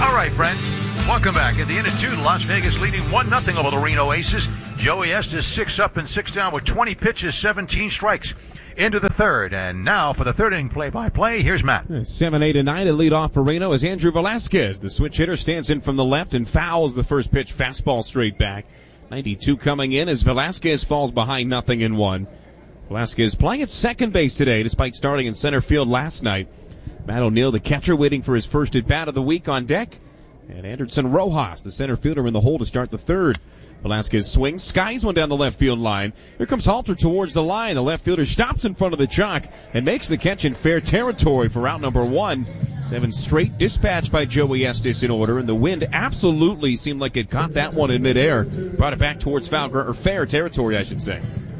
All right, friends. Welcome back. At the end of 2, Las Vegas leading 1-0 over the Reno Aces. Joey Estes 6 up and 6 down with 20 pitches, 17 strikes into the third. And now for the third inning play-by-play, here's Matt. 7-8 and 9 to lead off for Reno as Andrew Velasquez, the switch hitter, stands in from the left and fouls the first pitch, fastball straight back. 92 coming in as Velasquez falls behind 0-1. Velasquez playing at second base today despite starting in center field last night. Matt O'Neill, the catcher, waiting for his first at-bat of the week on deck. And Anderson Rojas, the center fielder, in the hole to start the third. Velasquez swings, skies one down the left field line. Here comes Halter towards the line. The left fielder stops in front of the chalk and makes the catch in fair territory for out number 1. 7 straight dispatched by Joey Estes in order, and the wind absolutely seemed like it caught that one in midair. Brought it back towards fair territory, I should say.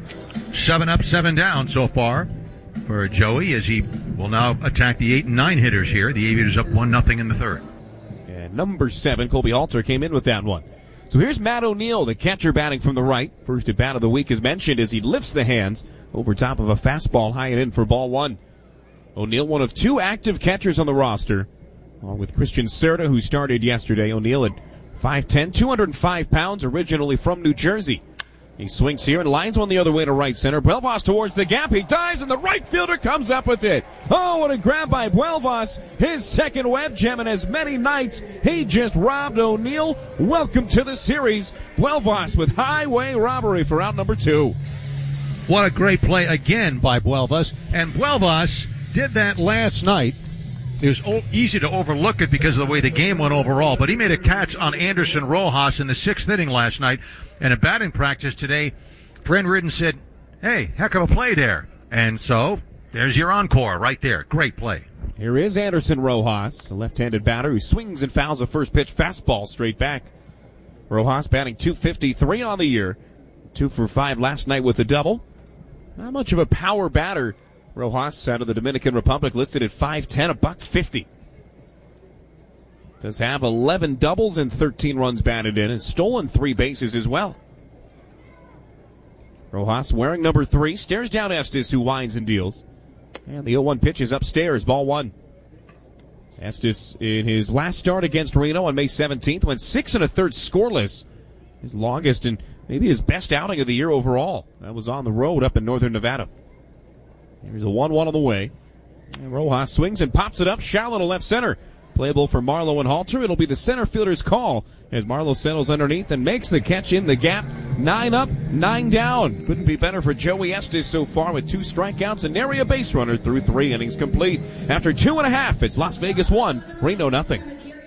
7 up, 7 down so far for Joey as he will now attack the 8 and 9 hitters here. The Aviators up 1-0 in the third. And number 7, Colby Halter, came in with that one. So here's Matt O'Neill, the catcher, batting from the right. First at bat of the week as mentioned as he lifts the hands over top of a fastball high and in for ball 1. O'Neill, one of 2 active catchers on the roster, along with Christian Cerda, who started yesterday. O'Neill at 5'10", 205 pounds, originally from New Jersey. He swings here and lines one the other way to right center. Buelvas towards the gap. He dives, and the right fielder comes up with it. Oh, what a grab by Buelvas. His second web gem in as many nights. He just robbed O'Neill. Welcome to the series. Buelvas with highway robbery for out number 2. What a great play again by Buelvas. And Buelvas did that last night. It was easy to overlook it because of the way the game went overall, but he made a catch on Anderson Rojas in the 6th inning last night. And in batting practice today, Fran Riordan said, hey, heck of a play there. And so there's your encore right there. Great play. Here is Anderson Rojas, a left-handed batter who swings and fouls a first pitch fastball straight back. Rojas batting .253 on the year, 2 for 5 last night with a double. Not much of a power batter. Rojas out of the Dominican Republic, listed at 5'10", $150. Does have 11 doubles and 13 runs batted in, and stolen 3 bases as well. Rojas wearing number 3, stares down Estes, who winds and deals. And the 0-1 pitch is upstairs, ball 1. Estes, in his last start against Reno on May 17th, went 6 1/3 scoreless. His longest and maybe his best outing of the year overall. That was on the road up in northern Nevada. Here's a 1-1 on the way. And Rojas swings and pops it up shallow to left center. Playable for Marlowe and Halter. It'll be the center fielder's call as Marlowe settles underneath and makes the catch in the gap. 9 up, 9 down. Couldn't be better for Joey Estes so far with 2 strikeouts and nary a base runner through 3 innings complete. After 2.5, it's Las Vegas 1, Reno 0.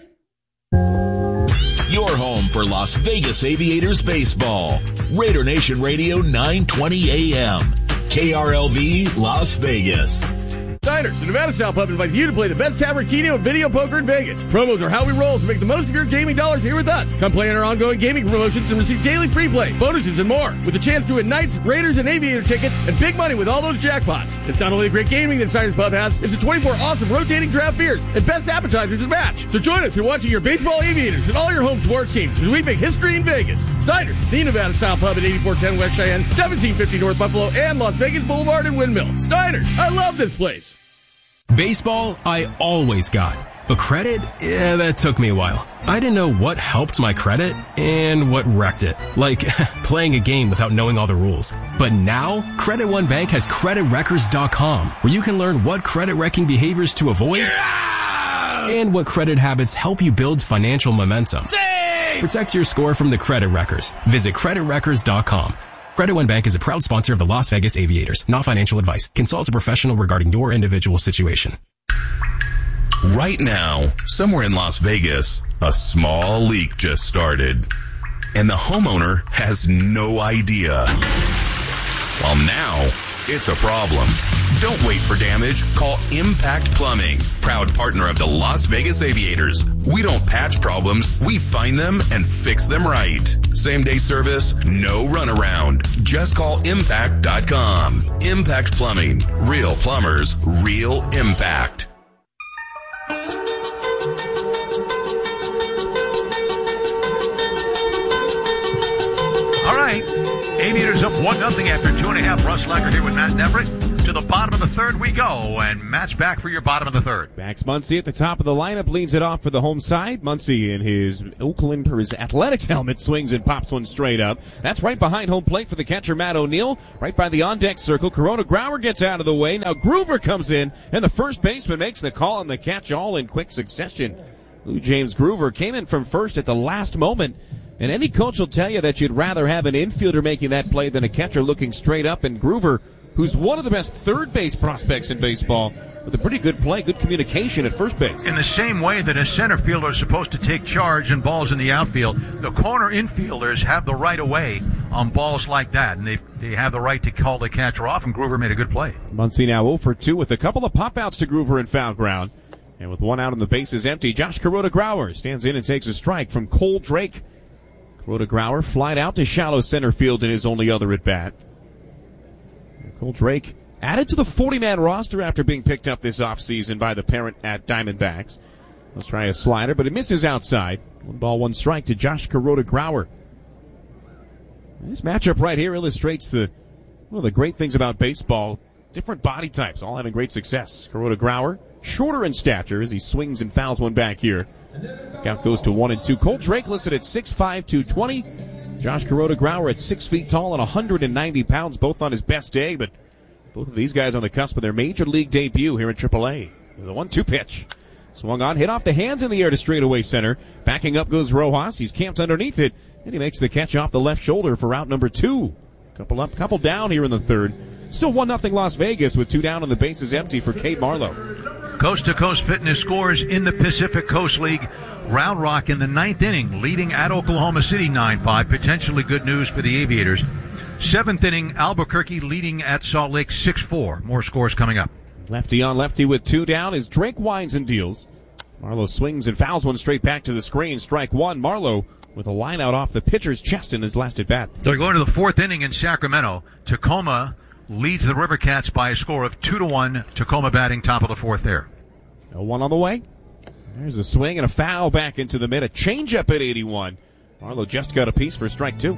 Your home for Las Vegas Aviators baseball. Raider Nation Radio 920 AM. KRLV Las Vegas. Diners, the Nevada Style Pub invites you to play the best tavern, keno, and video poker in Vegas. Promos are how we roll, so make the most of your gaming dollars here with us. Come play in our ongoing gaming promotions and receive daily free play, bonuses, and more. With a chance to win Knights, Raiders, and Aviator tickets, and big money with all those jackpots. It's not only the great gaming that Diners Pub has, it's the 24 awesome rotating draft beers and best appetizers to match. So join us in watching your baseball Aviators and all your home sports teams as we make history in Vegas. Diners, the Nevada Style Pub at 8410 West Cheyenne, 1750 North Buffalo, and Las Vegas Boulevard and Windmill. Diners, I love this place. Baseball, I always got. But credit? Yeah, that took me a while. I didn't know what helped my credit and what wrecked it. Like, playing a game without knowing all the rules. But now, Credit One Bank has CreditWreckers.com, where you can learn what credit-wrecking behaviors to avoid and what credit habits help you build financial momentum. Protect your score from the Credit Wreckers. Visit CreditWreckers.com. Credit One Bank is a proud sponsor of the Las Vegas Aviators. Not financial advice. Consult a professional regarding your individual situation. Right now, somewhere in Las Vegas, a small leak just started. And the homeowner has no idea. Well, now, it's a problem. Don't wait for damage. Call Impact Plumbing, proud partner of the Las Vegas Aviators. We don't patch problems. We find them and fix them right. Same-day service, no runaround. Just call Impact.com. Impact Plumbing. Real plumbers, real impact. All right. Aviators up 1-0 after 2.5. Russ Lacker here with Matt Neverett. To the bottom of the third we go, and Matt's back for your bottom of the third. Max Muncy at the top of the lineup leads it off for the home side. Muncy in his his Athletics helmet swings and pops one straight up. That's right behind home plate for the catcher Matt O'Neill, right by the on-deck circle. Corona Grauer gets out of the way. Now Groover comes in, and the first baseman makes the call on the catch all in quick succession. Lou James Groover came in from first at the last moment. And any coach will tell you that you'd rather have an infielder making that play than a catcher looking straight up. And Groover, who's one of the best third base prospects in baseball, with a pretty good play, good communication at first base. In the same way that a center fielder is supposed to take charge and balls in the outfield, the corner infielders have the right of way on balls like that, and they have the right to call the catcher off, and Groover made a good play. Muncy now 0 for 2 with a couple of pop-outs to Groover in foul ground. And with one out and the bases empty, Josh Corona Grauer stands in and takes a strike from Cole Drake. Corona Grauer flied out to shallow center field in his only other at-bat. Cole Drake added to the 40-man roster after being picked up this offseason by the parent at Diamondbacks. Let's try a slider, but it misses outside. 1-1 strike to Josh Corona Grauer. This matchup right here illustrates one of the great things about baseball. Different body types, all having great success. Corona Grauer, shorter in stature as he swings and fouls one back here. Count goes to 1-2. Cole Drake listed at 6'5", 220. Josh Corona Grauer at 6 feet tall and 190 pounds, both on his best day, but both of these guys on the cusp of their major league debut here in AAA. The 1-2 pitch. Swung on, hit off the hands in the air to straightaway center. Backing up goes Rojas. He's camped underneath it, and he makes the catch off the left shoulder for out number 2. Couple up, couple down here in the third. Still 1-0 Las Vegas with 2 down and the bases empty for Cade Marlowe. Coast to Coast Fitness scores in the Pacific Coast League. Round Rock in the 9th inning, leading at Oklahoma City 9-5. Potentially good news for the Aviators. 7th inning, Albuquerque leading at Salt Lake 6-4. More scores coming up. Lefty on lefty with 2 down as Drake winds and deals. Marlowe swings and fouls one straight back to the screen. Strike 1. Marlowe with a line out off the pitcher's chest in his last at bat. They're going to the 4th inning in Sacramento. Tacoma leads the River Cats by a score of 2-1. Tacoma batting top of the 4th there. 0-1 on the way. There's a swing and a foul back into the mid. A changeup at 81. Marlowe just got a piece for strike 2.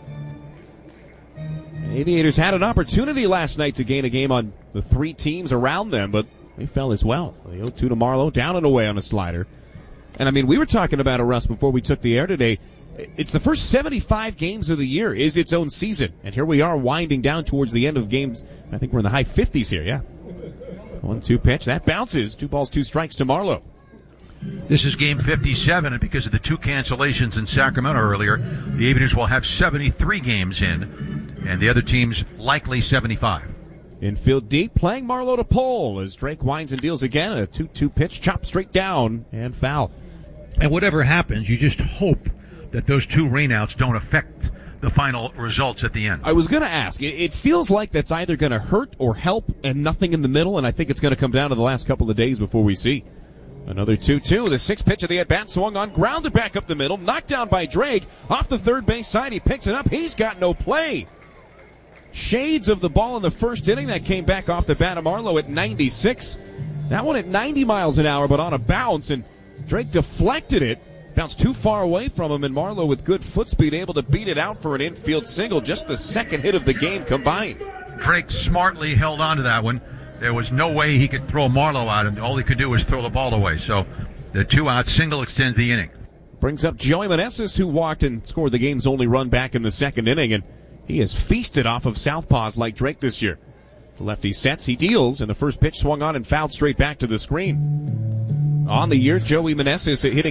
The Aviators had an opportunity last night to gain a game on the 3 teams around them, but they fell as well. The 0-2 to Marlowe, down and away on a slider. And I mean, we were talking about it, Russ, before we took the air today. It's the first 75 games of the year is its own season. And here we are winding down towards the end of games. I think we're in the high 50s here, yeah. 1-2 pitch. That bounces. 2 balls, 2 strikes to Marlowe. This is game 57, and because of the 2 cancellations in Sacramento earlier, the Aviators will have 73 games in, and the other teams likely 75. Infield deep, playing Marlowe to pole as Drake winds and deals again. A 2-2 pitch, chopped straight down, and foul. And whatever happens, you just hope that those 2 rainouts don't affect the final results at the end. I was going to ask. It feels like that's either going to hurt or help and nothing in the middle, and I think it's going to come down to the last couple of days before we see. Another 2-2. The 6th pitch of the at-bat swung on, grounded back up the middle, knocked down by Drake. Off the third base side, he picks it up. He's got no play. Shades of the ball in the first inning that came back off the bat of Marlowe at 96. That one at 90 miles an hour, but on a bounce, and Drake deflected it. Bounced too far away from him, and Marlowe with good foot speed able to beat it out for an infield single. Just the second hit of the game combined. Drake smartly held on to that one. There was no way he could throw Marlowe out, and all he could do was throw the ball away. So the 2-out single extends the inning. Brings up Joey Meneses, who walked and scored the game's only run back in the second inning, and he has feasted off of southpaws like Drake this year. The lefty sets, he deals, and the first pitch swung on and fouled straight back to the screen. On the year, Joey Meneses hitting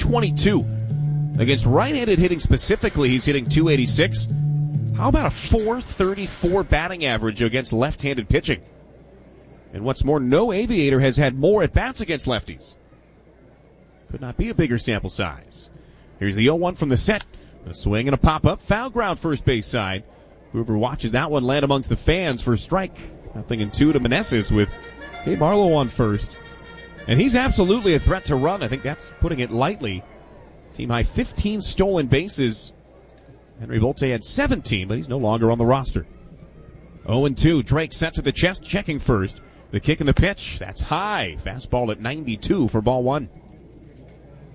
.322. Against right-handed hitting specifically, he's hitting .286. How about a .434 batting average against left-handed pitching? And what's more, no Aviator has had more at-bats against lefties. Could not be a bigger sample size. Here's the 0-1 from the set. A swing and a pop-up. Foul ground first base side. Whoever watches that one land amongst the fans for a strike. 0-2 to Meneses with Cade Marlowe on first. And he's absolutely a threat to run. I think that's putting it lightly. Team high 15 stolen bases. Henry Volte had 17, but he's no longer on the roster. 0-2. Drake set to the chest, checking first. The kick and the pitch. That's high. Fastball at 92 for ball 1.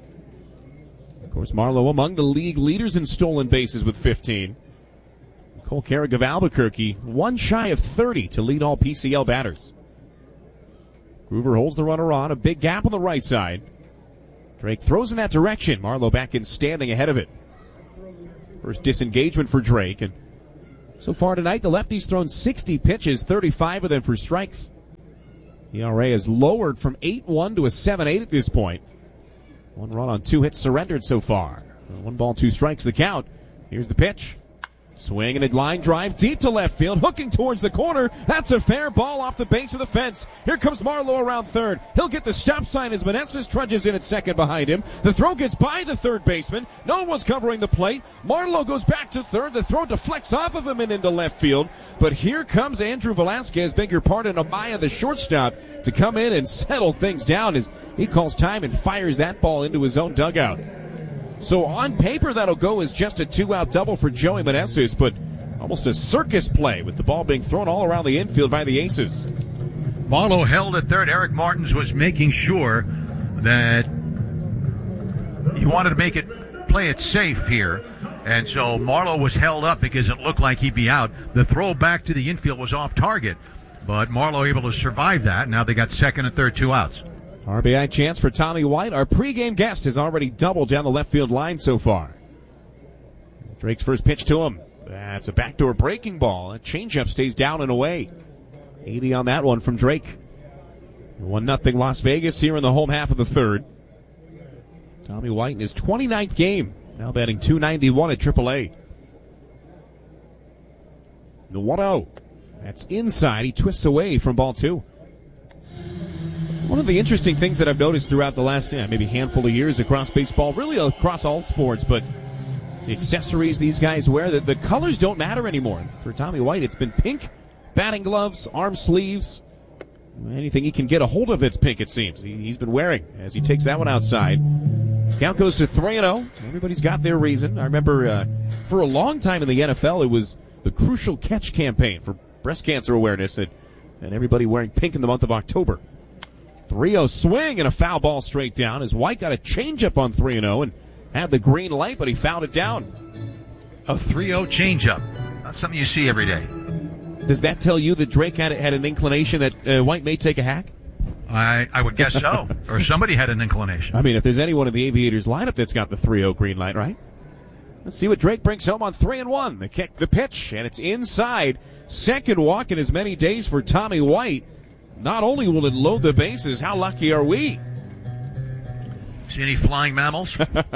Of course, Marlowe among the league leaders in stolen bases with 15. Cole Carrick of Albuquerque, one shy of 30 to lead all PCL batters. Groover holds the runner on, a big gap on the right side. Drake throws in that direction. Marlowe back in standing ahead of it. First disengagement for Drake, and so far tonight the lefty's thrown 60 pitches, 35 of them for strikes. ERA has lowered from 8-1 to a 7-8 at this point. One run on 2 hits surrendered so far. 1 ball, 2 strikes the count. Here's the pitch. Swing and a line drive deep to left field, hooking towards the corner. That's a fair ball off the base of the fence. Here comes Marlowe around third. He'll get the stop sign as Meneses trudges in at second behind him. The throw gets by the third baseman. No one's covering the plate. Marlowe goes back to third. The throw deflects off of him and into left field. But here comes Andrew Velasquez, beg your pardon, Amaya, the shortstop, to come in and settle things down as he calls time and fires that ball into his own dugout. So on paper, that'll go as just a 2-out double for Joey Meneses, but almost a circus play with the ball being thrown all around the infield by the Aces. Marlowe held at third. Eric Martins was making sure that he wanted to play it safe here. And so Marlowe was held up because it looked like he'd be out. The throw back to the infield was off target, but Marlowe able to survive that. Now they got second and third, 2 outs. RBI chance for Tommy White. Our pregame guest has already doubled down the left field line so far. Drake's first pitch to him. That's a backdoor breaking ball. A changeup stays down and away. 80 on that one from Drake. 1-0 Las Vegas here in the home half of the third. Tommy White in his 29th game. Now batting .291 at AAA. The 1-0. That's inside. He twists away from ball 2. One of the interesting things that I've noticed throughout the last maybe handful of years across baseball, really across all sports, but the accessories these guys wear, the colors don't matter anymore. For Tommy White, it's been pink, batting gloves, arm sleeves. Anything he can get a hold of, it's pink, it seems. He's been wearing as he takes that one outside. Count goes to 3-0. Everybody's got their reason. I remember for a long time in the NFL, it was the Crucial Catch campaign for breast cancer awareness, and everybody wearing pink in the month of October. 3-0 swing and a foul ball straight down as White got a changeup on 3-0 and had the green light, but he fouled it down. A 3-0 changeup. Not something you see every day. Does that tell you that Drake had an inclination that White may take a hack? I would guess so. Or somebody had an inclination. I mean, if there's anyone in the Aviators lineup that's got the 3-0 green light, right? Let's see what Drake brings home on 3-1. The kick, the pitch, and it's inside. Second walk in as many days for Tommy White. Not only will it load the bases, how lucky are we? See any flying mammals?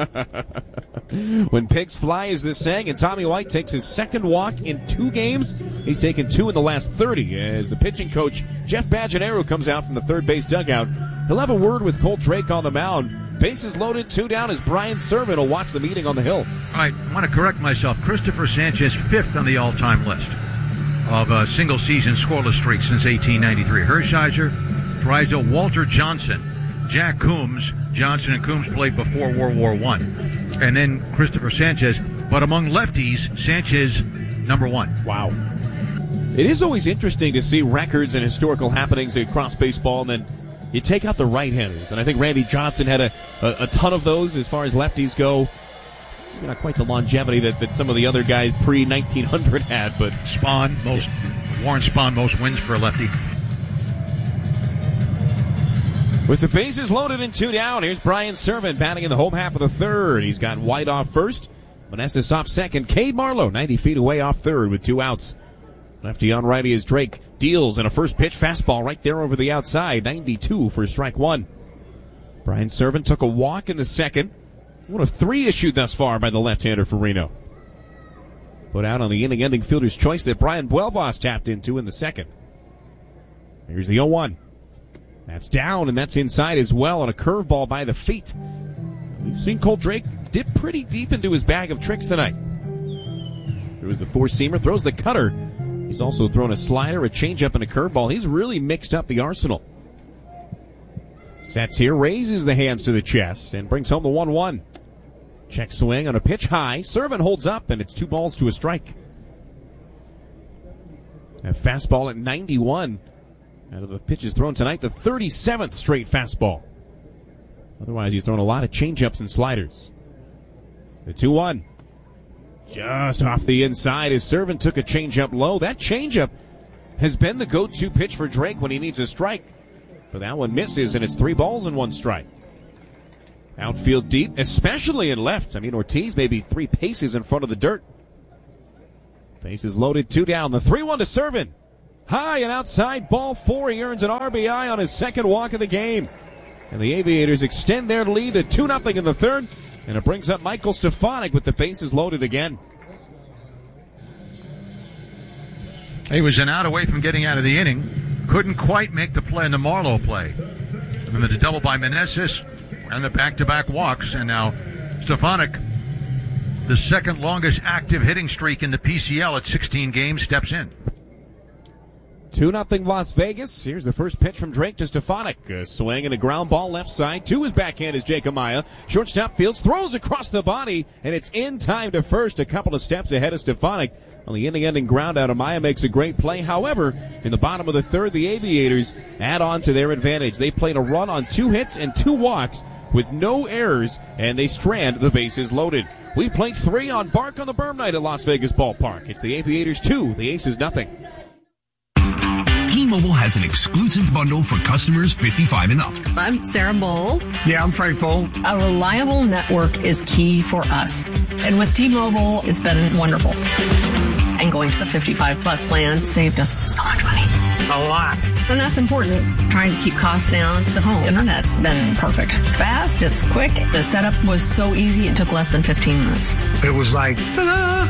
When pigs fly, is this saying, and Tommy White takes his second walk in 2 games. He's taken 2 in the last 30 as the pitching coach, Jeff Bajanero, comes out from the third base dugout. He'll have a word with Colt Drake on the mound. Bases loaded, 2 down as Brian Servant will watch the meeting on the hill. All right, I want to correct myself. Christopher Sanchez, 5th on the all-time list of single-season scoreless streaks since 1893. Hershiser, Drysdale, Walter Johnson, Jack Coombs. Johnson and Coombs played before World War I. And then Christopher Sanchez. But among lefties, Sanchez, number 1. Wow. It is always interesting to see records and historical happenings across baseball, and then you take out the right-handers. And I think Randy Johnson had a ton of those as far as lefties go. Maybe not quite the longevity that some of the other guys pre-1900 had, but Warren Spahn, most wins for a lefty. With the bases loaded and 2 down, here's Brian Servant batting in the home half of the third. He's got White off first, Meneses off second, Cade Marlowe 90 feet away off third with 2 outs. Lefty on righty as Drake deals in a first pitch fastball right there over the outside, 92 for strike 1. Brian Servant took a walk in the second. One of 3 issued thus far by the left-hander for Reno. Put out on the inning-ending fielder's choice that Brian Buelvas tapped into in the second. Here's the 0-1. That's down, and that's inside as well on a curveball by the feet. We've seen Colt Drake dip pretty deep into his bag of tricks tonight. Throws the four-seamer, throws the cutter. He's also thrown a slider, a changeup, and a curveball. He's really mixed up the arsenal. Sets here, raises the hands to the chest, and brings home the 1-1. Check swing on a pitch high. Servant holds up, and it's 2 balls to a strike. A fastball at 91. Out of the pitches thrown tonight, the 37th straight fastball. Otherwise, he's thrown a lot of changeups and sliders. The 2-1. Just off the inside, his servant took a changeup low. That changeup has been the go-to pitch for Drake when he needs a strike. But that one misses, and it's 3 balls and 1 strike. Outfield deep, especially in left. I mean, Ortiz may be 3 paces in front of the dirt. Bases loaded, 2 down. The 3-1 to Servant. High and outside, ball 4. He earns an RBI on his second walk of the game. And the Aviators extend their lead to 2-0 in the third. And it brings up Michael Stefanik with the bases loaded again. He was an out away from getting out of the inning. Couldn't quite make the play in the Marlowe play. And then the double by Meneses and the back-to-back walks. And now Stefanik, the second longest active hitting streak in the PCL at 16 games, steps in. 2-0 Las Vegas. Here's the first pitch from Drake to Stefanik. A swing and a ground ball left side. To his backhand is Jacob Maya. Shortstop fields, throws across the body, and it's in time to first, a couple of steps ahead of Stefanik. On the inning-ending ground out, Amaya makes a great play. However, in the bottom of the third, the Aviators add on to their advantage. They played a run on 2 hits and 2 walks with no errors, and they strand the bases loaded. We played 3 on Bark on the Berm night at Las Vegas Ballpark. It's the Aviators 2, the Aces nothing. T-Mobile has an exclusive bundle for customers 55 and up. I'm Sarah Bowl. Yeah, I'm Frank Bowl. A reliable network is key for us. And with T-Mobile, it's been wonderful. And going to the 55 plus plan saved us so much money. A lot. And that's important. Trying to keep costs down. The home internet's been perfect. It's fast. It's quick. The setup was so easy. It took less than 15 minutes. It was like, ta-da!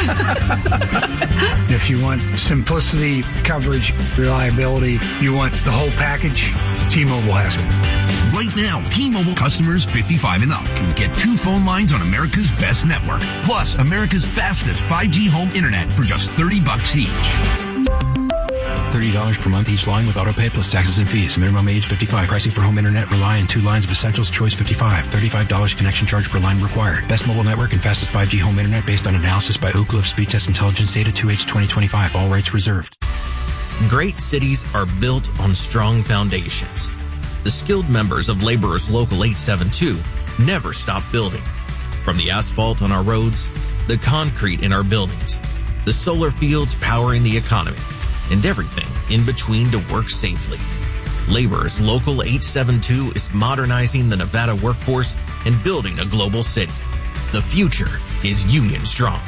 If you want simplicity, coverage, reliability, you want the whole package, T-Mobile has it. Right now, T-Mobile customers 55 and up can get 2 phone lines on America's best network, plus America's fastest 5G home internet for just $30 each. $30 per month each line with autopay plus taxes and fees. Minimum age 55. Pricing for home internet rely on 2 lines of Essentials Choice 55. $35 connection charge per line required. Best mobile network and fastest 5G home internet based on analysis by Ookla of Speed Test Intelligence data 2H 2025. All rights reserved. Great cities are built on strong foundations. The skilled members of Laborers Local 872 never stop building. From the asphalt on our roads, the concrete in our buildings, the solar fields powering the economy, and everything in between to work safely. Laborers Local 872 is modernizing the Nevada workforce and building a global city. The future is union strong.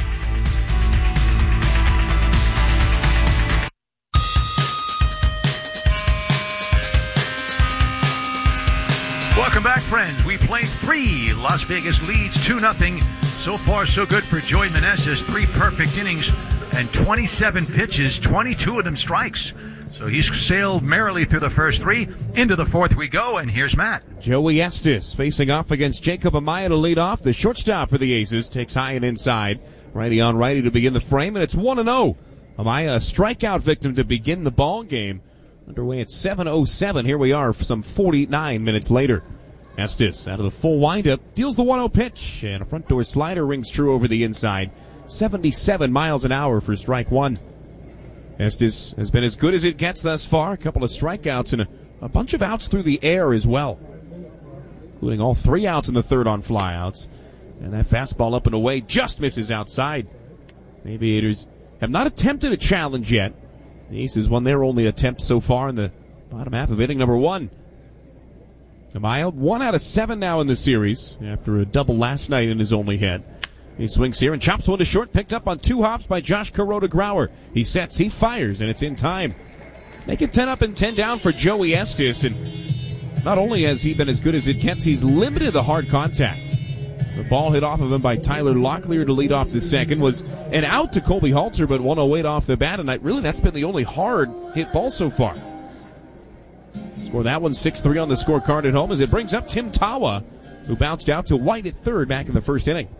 Welcome back, friends. We played 3. Las Vegas leads 2-0. So far, so good for Joey Meneses. 3 perfect innings and 27 pitches, 22 of them strikes. So he's sailed merrily through the first 3. Into the fourth we go, and here's Matt. Joey Estes facing off against Jacob Amaya to lead off. The shortstop for the Aces takes high and inside. Righty on righty to begin the frame, and it's 1-0. Amaya, a strikeout victim to begin the ball game. Underway at 7:07. Here we are some 49 minutes later. Estes out of the full windup, deals the 1-0 pitch, and a front door slider rings true over the inside. 77 miles an hour for strike 1. Estes has been as good as it gets thus far. A couple of strikeouts and a bunch of outs through the air as well, including all 3 outs in the third on flyouts. And that fastball up and away just misses outside. The Aviators have not attempted a challenge yet. The Aces won their only attempt so far in the bottom half of inning number 1. Amaya 1 out of 7 now in the series after a double last night in his only hit. He swings here and chops one to short, picked up on 2 hops by Josh Kuroda-Grauer. He sets, he fires, and it's in time. Make it 10 up and 10 down for Joey Estes, and not only has he been as good as it gets, he's limited the hard contact. The ball hit off of him by Tyler Locklear to lead off the second was an out to Colby Halter, but 108 off the bat, and really that's been the only hard hit ball so far. Score that one 6-3 on the scorecard at home as it brings up Tim Tawa, who bounced out to White at third back in the first inning.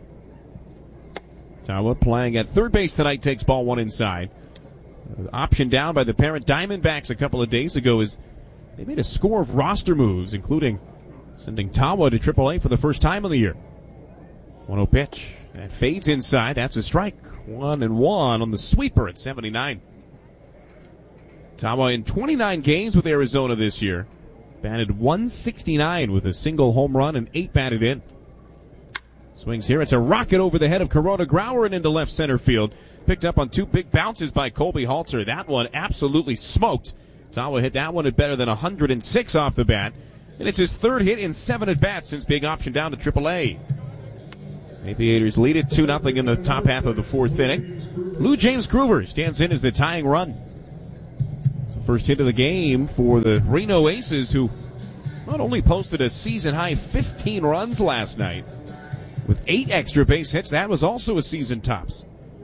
Tawa playing at third base tonight takes ball 1 inside. Option down by the parent Diamondbacks a couple of days ago is they made a score of roster moves, including sending Tawa to AAA for the first time in the year. 1-0 pitch. That fades inside. That's a strike. 1-1 on the sweeper at 79. Tawa in 29 games with Arizona this year. Batted 169 with a single home run and 8 batted in. Swings here. It's a rocket over the head of Corona Grauer and into left center field. Picked up on 2 big bounces by Colby Halter. That one absolutely smoked. Tawa hit that one at better than 106 off the bat. And it's his 3rd hit in 7 at-bats since being optioned down to AAA. Aviators lead it 2-0 in the top half of the 4th inning. Lou James Groover stands in as the tying run. It's the first hit of the game for the Reno Aces, who not only posted a season-high 15 runs last night, with 8 extra base hits, that was also a season tops.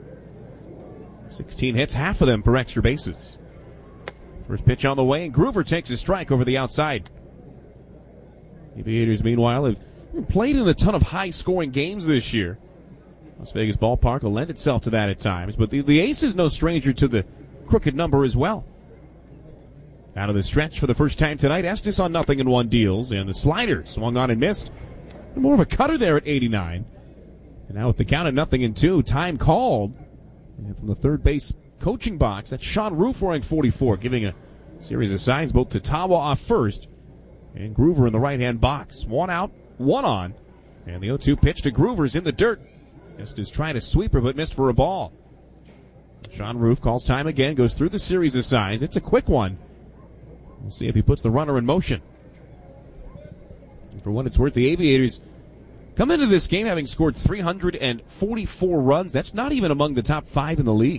16 hits, half of them for extra bases. First pitch on the way, and Groover takes a strike over the outside. Aviators, meanwhile, have played in a ton of high-scoring games this year. Las Vegas Ballpark will lend itself to that at times, but the Ace is no stranger to the crooked number as well. Out of the stretch for the first time tonight, Estes on 0-1 deals, and the slider swung on and missed. More of a cutter there at 89. And now with the count at 0-2, time called. And from the third base coaching box, that's Sean Roof wearing 44, giving a series of signs both to Tawa off first and Groover in the right-hand box. 1 out, 1 on. And the 0-2 pitch to Groover's in the dirt. Estes trying a sweeper but missed for a ball. Sean Roof calls time again, goes through the series of signs. It's a quick one. We'll see if he puts the runner in motion. And for what it's worth, the Aviators come into this game having scored 344 runs. That's not even among the top 5 in the league.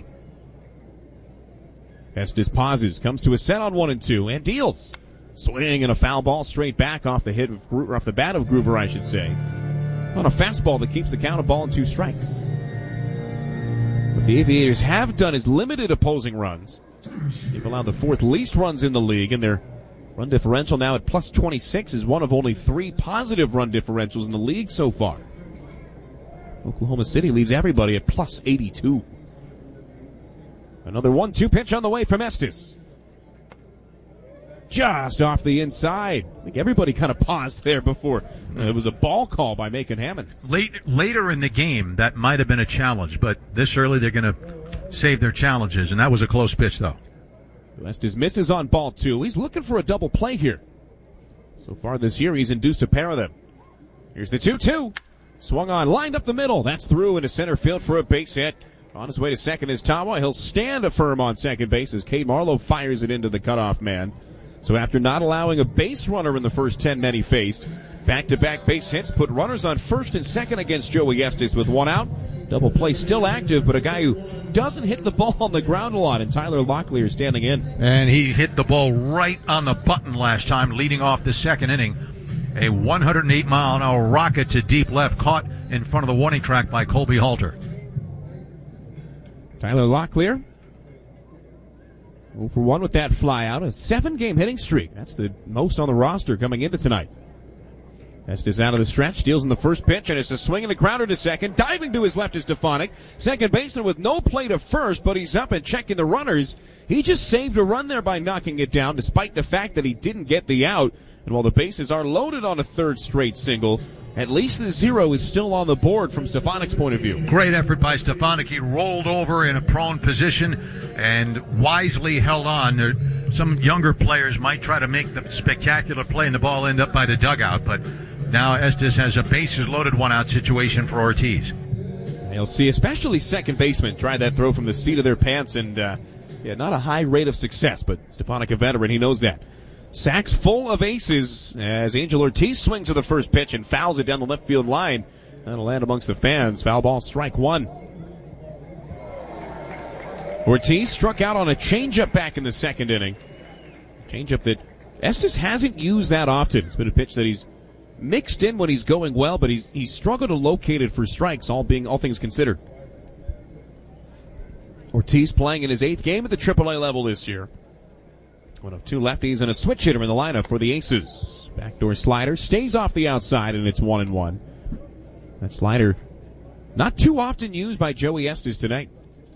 Estes pauses, comes to a set on 1-2, and deals. Swing and a foul ball straight back off the bat of Groover, I should say. On a fastball that keeps the count of 1-2 strikes. What the Aviators have done is limited opposing runs. They've allowed the 4th least runs in the league, and their run differential now at plus 26 is one of only 3 positive run differentials in the league so far. Oklahoma City leads everybody at plus 82. Another 1-2 pitch on the way from Estes. Just off the inside. I think everybody kind of paused there before. It was a ball call by Macon Hammond. Later in the game, that might have been a challenge, but this early they're going to save their challenges, and that was a close pitch, though. Estes misses on ball 2. He's looking for a double play here. So far this year, he's induced a pair of them. Here's the 2-2. Swung on, lined up the middle. That's through into center field for a base hit. On his way to second is Tawa. He'll stand firm on second base as Cade Marlowe fires it into the cutoff man. So after not allowing a base runner in the first 10 men he faced, back-to-back base hits put runners on first and second against Joey Estes with 1 out. Double play still active, but a guy who doesn't hit the ball on the ground a lot, and Tyler Locklear standing in. And he hit the ball right on the button last time, leading off the second inning. A 108-mile-an-hour rocket to deep left, caught in front of the warning track by Colby Halter. Tyler Locklear 0 for 1 with that fly out. A 7-game hitting streak. That's the most on the roster coming into tonight. Estes out of the stretch, deals in the first pitch, and it's a swing and a grounder to second. Diving to his left is Stefanik. Second baseman with no play to first, but he's up and checking the runners. He just saved a run there by knocking it down, despite the fact that he didn't get the out. And while the bases are loaded on a 3rd straight single, at least the 0 is still on the board from Stefanik's point of view. Great effort by Stefanik. He rolled over in a prone position and wisely held on. Some younger players might try to make the spectacular play and the ball end up by the dugout, but now Estes has a bases-loaded 1-out situation for Ortiz. You'll see especially second basemen try that throw from the seat of their pants, and not a high rate of success, but Stefanik, a veteran, he knows that. Sacks full of aces as Angel Ortiz swings to the first pitch and fouls it down the left field line. That'll land amongst the fans. Foul ball, strike 1. Ortiz struck out on a changeup back in the second inning. Changeup that Estes hasn't used that often. It's been a pitch that he's mixed in when he's going well, but he's struggled to locate it for strikes, all things considered. Ortiz playing in his 8th game at the AAA level this year. One of 2 lefties and a switch hitter in the lineup for the Aces. Backdoor slider stays off the outside, and it's 1-1. That slider not too often used by Joey Estes tonight.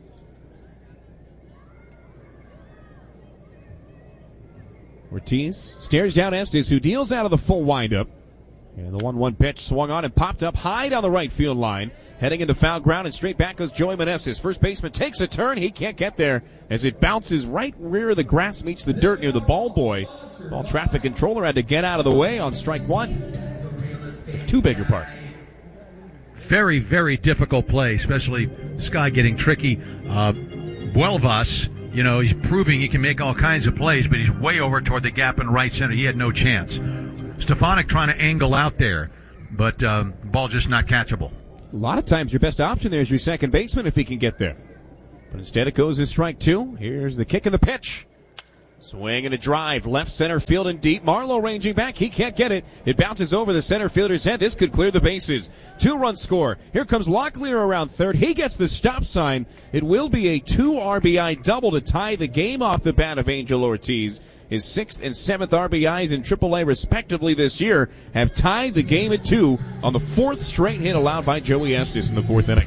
Ortiz stares down Estes, who deals out of the full windup. And the 1-1 pitch swung on and popped up high down the right field line. Heading into foul ground, and straight back goes Joey Meneses. First baseman takes a turn. He can't get there as it bounces right rear of the grass, meets the dirt near the ball boy. Ball traffic controller had to get out of the way on strike 1. 2 bigger part. very, very difficult play, especially Sky getting tricky. Buelvas, he's proving he can make all kinds of plays, but he's way over toward the gap in right center. He had no chance. Stefanik trying to angle out there, but ball just not catchable. A lot of times your best option there is your second baseman if he can get there. But instead it goes to strike two. Here's the kick and the pitch. Swing and a drive. Left center field and deep. Marlowe ranging back. He can't get it. It bounces over the center fielder's head. This could clear the bases. 2-run score. Here comes Locklear around third. He gets the stop sign. It will be a 2 RBI double to tie the game off the bat of Angel Ortiz. His 6th and 7th RBIs in AAA respectively this year have tied the game at 2 on the 4th straight hit allowed by Joey Estes in the 4th inning.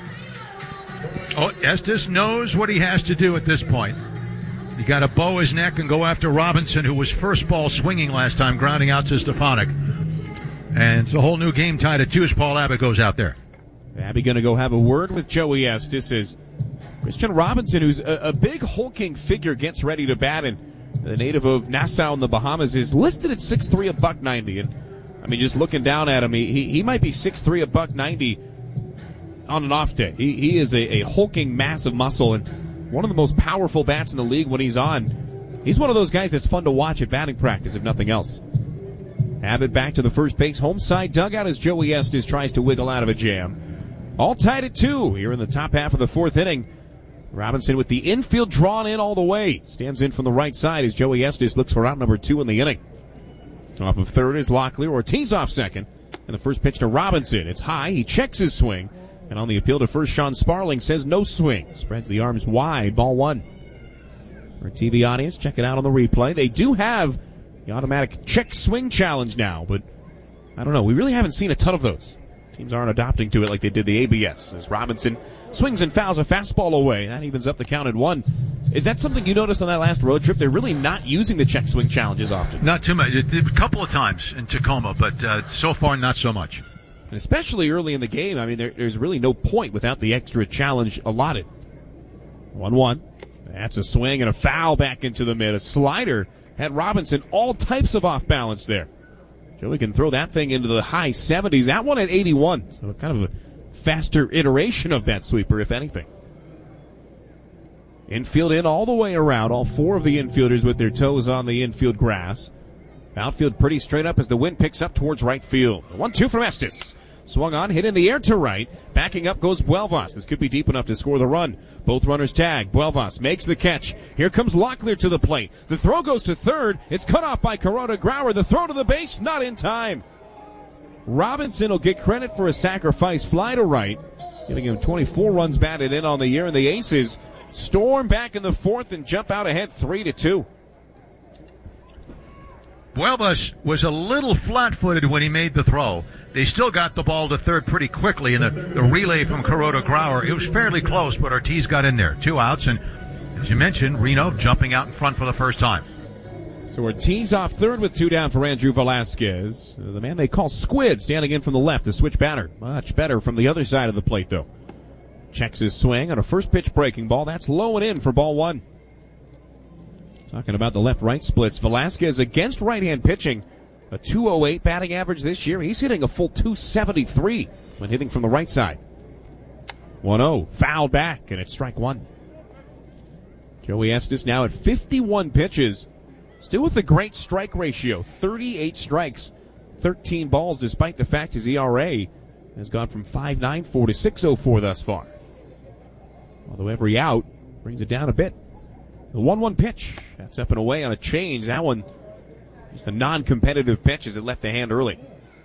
Oh, Estes knows what he has to do at this point. You got to bow his neck and go after Robinson, who was first ball swinging last time, grounding out to Stefanik. And it's a whole new game tied at 2 as Paul Abbott goes out there. Abbott going to go have a word with Joey Estes as Christian Robinson, who's a big hulking figure, gets ready to bat. And the native of Nassau in the Bahamas is listed at 6'3", $190. And I mean, just looking down at him, he might be 6'3", $190 on an off day. He is a hulking mass of muscle and one of the most powerful bats in the league when he's on. He's one of those guys that's fun to watch at batting practice, if nothing else. Abbott back to the first base home side dugout as Joey Estes tries to wiggle out of a jam. All tied at 2 here in the top half of the 4th inning. Robinson with the infield drawn in all the way. Stands in from the right side as Joey Estes looks for out number 2 in the inning. Off of third is Locklear. Ortiz off second. And the first pitch to Robinson. It's high. He checks his swing. And on the appeal to first, Sean Sparling says no swing. Spreads the arms wide. Ball 1. For a TV audience, check it out on the replay. They do have the automatic check swing challenge now, but I don't know. We really haven't seen a ton of those. Teams aren't adopting to it like they did the ABS. As Robinson swings and fouls a fastball away. That evens up the count at 1. Is that something you noticed on that last road trip? They're really not using the check swing challenges often. Not too much. A couple of times in Tacoma, but so far not so much. And especially early in the game, I mean, there's really no point without the extra challenge allotted. 1-1. That's a swing and a foul back into the mid. A slider had Robinson all types of off balance there. Joey can throw that thing into the high 70s. That one at 81. So kind of a faster iteration of that sweeper, if anything. Infield in all the way around. All 4 of the infielders with their toes on the infield grass. Outfield pretty straight up as the wind picks up towards right field. 1-2 from Estes. Swung on, hit in the air to right. Backing up goes Buelvas. This could be deep enough to score the run. Both runners tag. Buelvas makes the catch. Here comes Locklear to the plate. The throw goes to third. It's cut off by Kuroda Grauer. The throw to the base, not in time. Robinson will get credit for a sacrifice fly to right, giving him 24 runs batted in on the year, and the Aces storm back in the 4th and jump out ahead 3-2. Buelvas was a little flat-footed when he made the throw. They still got the ball to third pretty quickly, and the relay from Kuroda Grauer, it was fairly close, but Ortiz got in there. 2 outs, and as you mentioned, Reno jumping out in front for the first time. So Ortiz off third with 2 down for Andrew Velasquez. The man they call Squid standing in from the left, the switch batter. Much better from the other side of the plate, though. Checks his swing on a first pitch breaking ball. That's low and in for ball 1. Talking about the left-right splits. Velasquez against right-hand pitching. A 208 batting average this year. He's hitting a full 273 when hitting from the right side. 1-0. Fouled back, and it's strike 1. Joey Estes now at 51 pitches. Still with a great strike ratio. 38 strikes, 13 balls, despite the fact his ERA has gone from 5.94 to 6.04 thus far. Although every out brings it down a bit. The 1-1 pitch. That's up and away on a change. That one, just a non-competitive pitch as it left the hand early.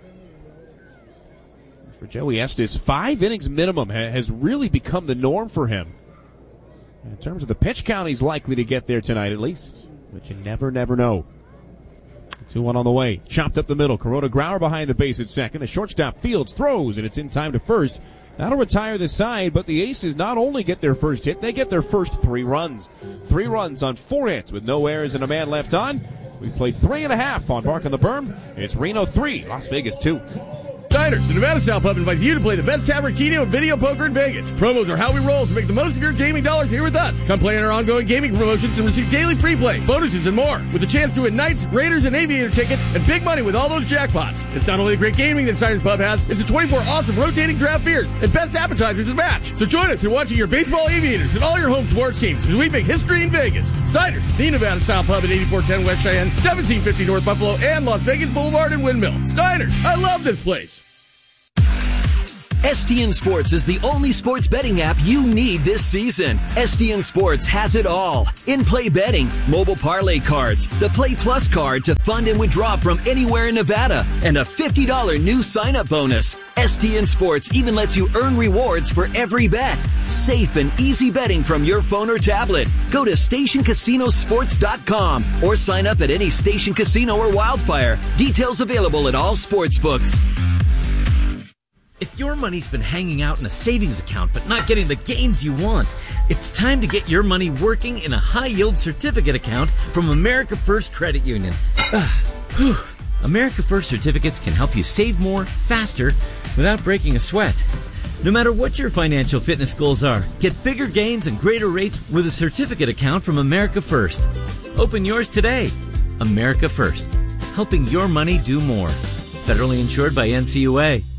For Joey Estes, 5 innings minimum has really become the norm for him. In terms of the pitch count, he's likely to get there tonight at least. But you never know. 2-1 on the way. Chopped up the middle. Kuroda Grauer behind the base at second. The shortstop Fields throws, and it's in time to first. That'll retire the side, but the Aces not only get their first hit, they get their first 3 runs. 3 runs on 4 hits with no errors and a man left on. We played 3.5 on Bark on the Berm. It's Reno 3, Las Vegas 2. Steiner's, the Nevada-style pub, invites you to play the best tavern, keno, and video poker in Vegas. Promos are how we roll, so make the most of your gaming dollars here with us. Come play in our ongoing gaming promotions and receive daily free play, bonuses, and more, with a chance to win Knights, Raiders, and Aviator tickets and big money with all those jackpots. It's not only the great gaming that Steiner's Pub has, it's the 24 awesome rotating draft beers and best appetizers to match. So join us in watching your baseball, Aviators, and all your home sports teams as we make history in Vegas. Steiner's, the Nevada-style pub at 8410 West Cheyenne, 1750 North Buffalo, and Las Vegas Boulevard and Windmill. Steiner's, I love this place. STN Sports is the only sports betting app you need this season. STN Sports has it all. In-play betting, mobile parlay cards, the Play Plus card to fund and withdraw from anywhere in Nevada, and a $50 new sign-up bonus. STN Sports even lets you earn rewards for every bet. Safe and easy betting from your phone or tablet. Go to StationCasinoSports.com or sign up at any Station Casino or Wildfire. Details available at all sportsbooks. If your money's been hanging out in a savings account but not getting the gains you want, it's time to get your money working in a high-yield certificate account from America First Credit Union. America First certificates can help you save more, faster, without breaking a sweat. No matter what your financial fitness goals are, get bigger gains and greater rates with a certificate account from America First. Open yours today. America First, helping your money do more. Federally insured by NCUA.